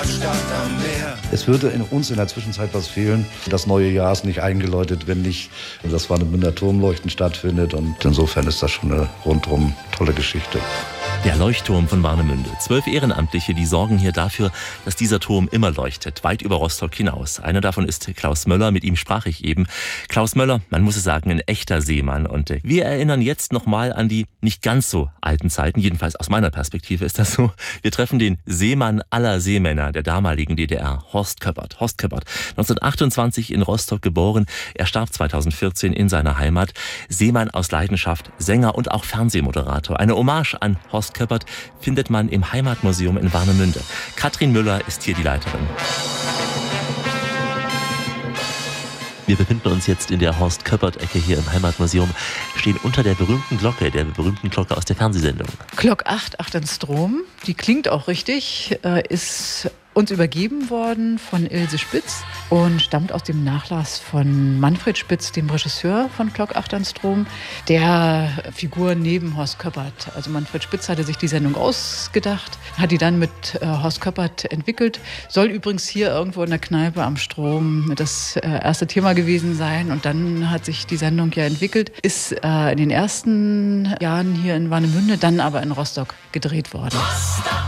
Stadt am Meer. Es würde uns in der Zwischenzeit was fehlen. Das neue Jahr ist nicht eingeläutet, wenn nicht das Warnemünder Turmleuchten stattfindet. Und insofern ist das schon eine rundum tolle Geschichte. Der Leuchtturm von Warnemünde. 12 Ehrenamtliche, die sorgen hier dafür, dass dieser Turm immer leuchtet, weit über Rostock hinaus. Einer davon ist Klaus Möller, mit ihm sprach ich eben. Klaus Möller, man muss es sagen, ein echter Seemann. Und wir erinnern jetzt nochmal an die nicht ganz so alten Zeiten, jedenfalls aus meiner Perspektive ist das so. Wir treffen den Seemann aller Seemänner der damaligen DDR, Horst Köppert. Horst Köppert, 1928 in Rostock geboren, er starb 2014 in seiner Heimat. Seemann aus Leidenschaft, Sänger und auch Fernsehmoderator. Eine Hommage an Horst Köppert findet man im Heimatmuseum in Warnemünde. Katrin Müller ist hier die Leiterin. Wir befinden uns jetzt in der Horst Köppert-Ecke hier im Heimatmuseum, stehen unter der berühmten Glocke aus der Fernsehsendung. Glock 8, Achternstrom, die klingt auch richtig, ist uns übergeben worden von Ilse Spitz und stammt aus dem Nachlass von Manfred Spitz, dem Regisseur von Glock 8 Strom, der Figur neben Horst Köppert. Also Manfred Spitz hatte sich die Sendung ausgedacht, hat die dann mit Horst Köppert entwickelt. Soll übrigens hier irgendwo in der Kneipe am Strom das erste Thema gewesen sein. Und dann hat sich die Sendung ja entwickelt, ist in den ersten Jahren hier in Warnemünde, dann aber in Rostock gedreht worden.